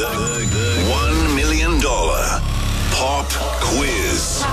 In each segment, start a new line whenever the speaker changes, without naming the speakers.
The $1 million pop quiz.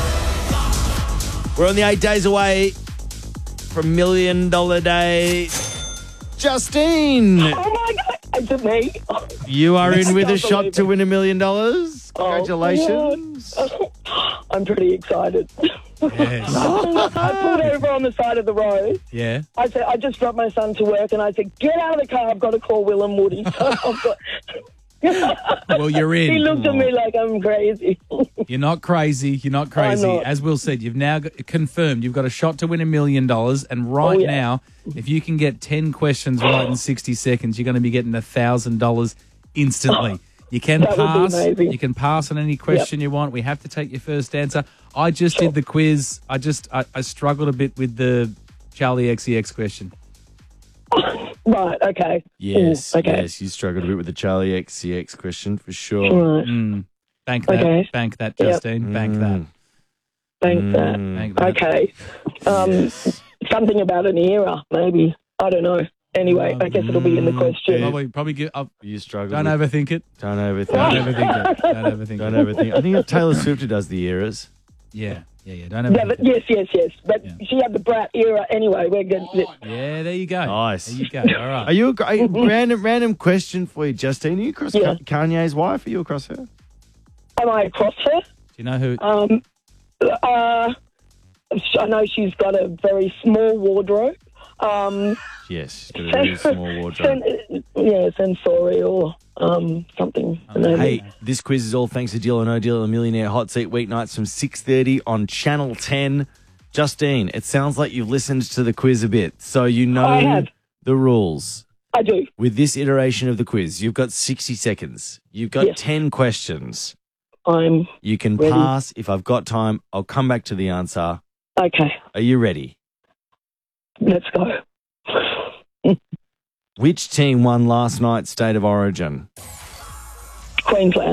We're only 8 days away from $1 Million Day. Justine,
Oh my God, is it me?
you are in with a
can't
shot
believe
to
it.
win $1 million. Congratulations.
I'm pretty excited.
Yes.
I pulled over on the side of the road.
Yeah.
I said, I just dropped my son to work, and I said, get out of the car. I've got to call Will and Woody. So I've got...
Well, you're in.
He looked at me like I'm crazy.
You're not crazy. You're not crazy.
I'm not.
As Will said, you've now confirmed you've got a shot to win $1 million. And right
yeah.
now, if you can get 10 questions right in 60 seconds, you're going to be getting $1,000 instantly. You can
That would be
pass.
amazing.
You can pass on any question you want. We have to take your first answer. I just did the quiz. I struggled a bit with the Charlie XCX question.
Right, okay.
Yes,
Ooh, okay.
yes, you struggled a bit with the Charlie XCX question for sure.
Right.
Bank that.
Okay.
Bank that,
Yep.
Justine. Bank that.
Thanks, that.
Bank that.
Okay. Something about an era, maybe. I don't know. Anyway, I guess it'll be in the question.
Probably give.
You struggled.
Don't overthink it.
Don't overthink.
Don't overthink it. Don't overthink
Don't
it.
overthink. I think it's Taylor Swift who does the eras.
Yeah. Don't
Yeah,
overthink
but
it.
yes. But she had the brat era anyway. We're good.
Yeah, there you go.
Nice.
There you go. All right.
Are you a random question for you, Justine? Are you across
Yeah.
Kanye's wife? Are you across her?
Am I across her?
Do you know who?
I know she's got a very small wardrobe.
Yes, she's got a very small wardrobe.
Sensorial, something.
Hey, this quiz is all thanks to Deal or No Deal, a Millionaire Hot Seat weeknights from 6:30 on Channel 10. Justine, it sounds like you've listened to the quiz a bit, so you
I
know
have.
the rules.
I do.
With this iteration of the quiz, you've got 60 seconds. You've got
Yes.
10 questions.
I'm
You can
ready.
pass. If I've got time, I'll come back to the answer.
okay.
Are you ready?
Let's go.
Which team won last night's State of Origin?
Queensland.